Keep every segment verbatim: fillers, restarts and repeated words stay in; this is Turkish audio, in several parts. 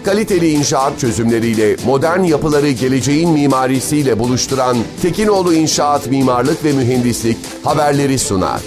Kaliteli inşaat çözümleriyle modern yapıları geleceğin mimarisiyle buluşturan Tekinoğlu İnşaat Mimarlık ve Mühendislik haberleri sunar.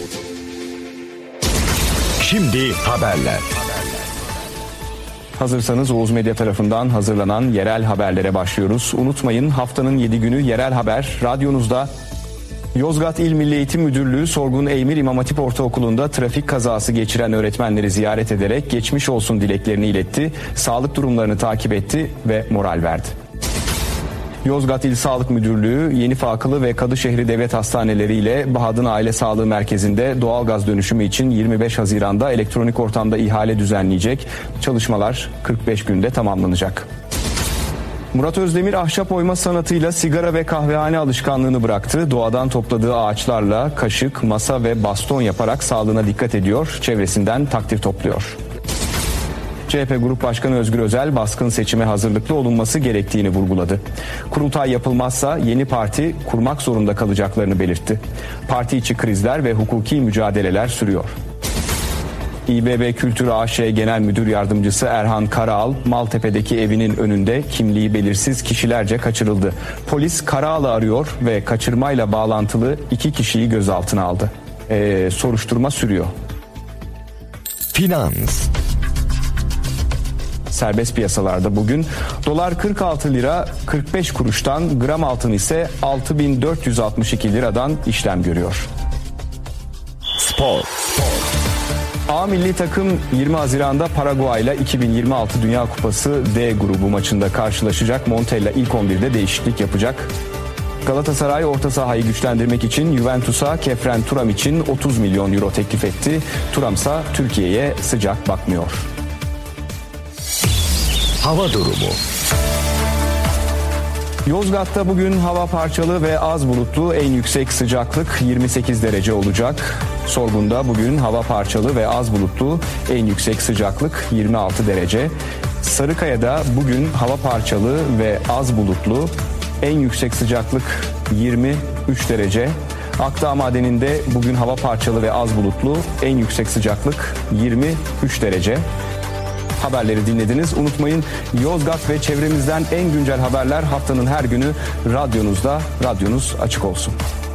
Şimdi haberler. Hazırsanız Oğuz Medya tarafından hazırlanan yerel haberlere başlıyoruz. Unutmayın, haftanın yedi günü yerel haber radyonuzda. Yozgat İl Milli Eğitim Müdürlüğü Sorgun Eymir İmam Hatip Ortaokulu'nda trafik kazası geçiren öğretmenleri ziyaret ederek geçmiş olsun dileklerini iletti, sağlık durumlarını takip etti ve moral verdi. Yozgat İl Sağlık Müdürlüğü, Yenifakılı ve Kadışehri Devlet Hastaneleri ile Bahadın Aile Sağlığı Merkezi'nde doğalgaz dönüşümü için yirmi beş Haziran'da elektronik ortamda ihale düzenleyecek. Çalışmalar kırk beş günde tamamlanacak. Murat Özdemir ahşap oyma sanatıyla sigara ve kahvehane alışkanlığını bıraktı. Doğadan topladığı ağaçlarla kaşık, masa ve baston yaparak sağlığına dikkat ediyor, çevresinden takdir topluyor. C H P Grup Başkanı Özgür Özel, baskın seçime hazırlıklı olunması gerektiğini vurguladı. Kurultay yapılmazsa yeni parti kurmak zorunda kalacaklarını belirtti. Parti içi krizler ve hukuki mücadeleler sürüyor. İ B B Kültür A Ş Genel Müdür Yardımcısı Erhan Karaal, Maltepe'deki evinin önünde kimliği belirsiz kişilerce kaçırıldı. Polis Karaal'ı arıyor ve kaçırmayla bağlantılı iki kişiyi gözaltına aldı. Ee, soruşturma sürüyor. Finans. Serbest piyasalarda bugün dolar kırk altı lira kırk beş kuruştan, gram altın ise altı bin dört yüz altmış iki liradan işlem görüyor. Spor. A milli takım yirmi Haziran'da Paraguay ile iki bin yirmi altı Dünya Kupası D grubu maçında karşılaşacak. Montella ilk on birde değişiklik yapacak. Galatasaray orta sahayı güçlendirmek için Juventus'a Kefren Turam için otuz milyon euro teklif etti. Turam ise Türkiye'ye sıcak bakmıyor. Hava durumu. Yozgat'ta bugün hava parçalı ve az bulutlu, en yüksek sıcaklık yirmi sekiz derece olacak. Sorgun'da bugün hava parçalı ve az bulutlu, en yüksek sıcaklık yirmi altı derece. Sarıkaya'da bugün hava parçalı ve az bulutlu, en yüksek sıcaklık yirmi üç derece. Akdağ Madeni'nde bugün hava parçalı ve az bulutlu, en yüksek sıcaklık yirmi üç derece. Haberleri dinlediniz. Unutmayın, Yozgat ve çevremizden en güncel haberler haftanın her günü radyonuzda. Radyonuz açık olsun.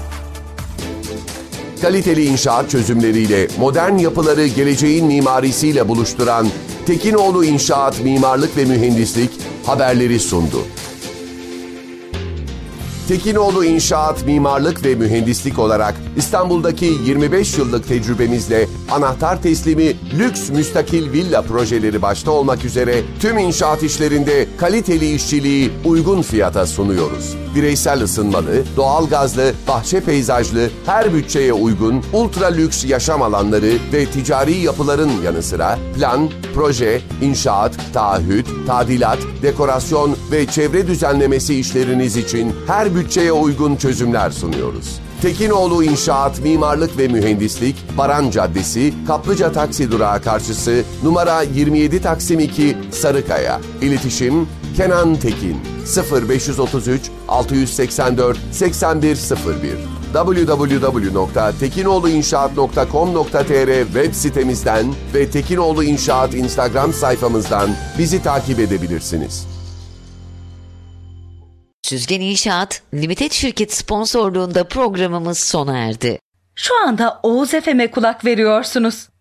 Kaliteli inşaat çözümleriyle modern yapıları geleceğin mimarisiyle buluşturan Tekinoğlu İnşaat Mimarlık ve Mühendislik haberleri sundu. Tekinoğlu İnşaat Mimarlık ve Mühendislik olarak İstanbul'daki yirmi beş yıllık tecrübemizle anahtar teslimi lüks müstakil villa projeleri başta olmak üzere tüm inşaat işlerinde kaliteli işçiliği uygun fiyata sunuyoruz. Bireysel ısınmalı, doğalgazlı, bahçe peyzajlı, her bütçeye uygun ultra lüks yaşam alanları ve ticari yapıların yanı sıra plan, proje, inşaat, taahhüt, tadilat, dekorasyon ve çevre düzenlemesi işleriniz için her bütçeye uygun çözümler sunuyoruz. Tekinoğlu İnşaat Mimarlık ve Mühendislik, Baran Caddesi, Kaplıca Taksi Durağı karşısı, numara yirmi yedi Taksim iki, Sarıkaya. İletişim Kenan Tekin sıfır beş otuz üç altı seksen dört seksen bir sıfır bir double-u double-u double-u nokta tekinoğlu inşaat nokta com nokta t r web sitemizden ve Tekinoğlu İnşaat Instagram sayfamızdan bizi takip edebilirsiniz. Süzgen İnşaat Limited Şirket sponsorluğunda programımız sona erdi. Şu anda Oğuz F M'e kulak veriyorsunuz.